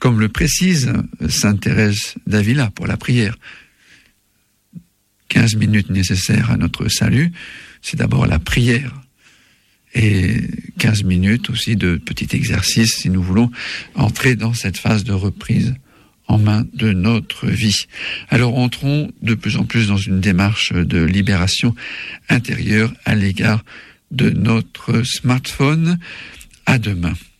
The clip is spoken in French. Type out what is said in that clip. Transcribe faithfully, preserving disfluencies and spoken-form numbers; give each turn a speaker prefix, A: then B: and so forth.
A: comme le précise sainte Thérèse d'Avila pour la prière. quinze minutes nécessaires à notre salut, c'est d'abord la prière. Et quinze minutes aussi de petit exercice si nous voulons entrer dans cette phase de reprise en main de notre vie. Alors entrons de plus en plus dans une démarche de libération intérieure à l'égard de notre smartphone. À demain.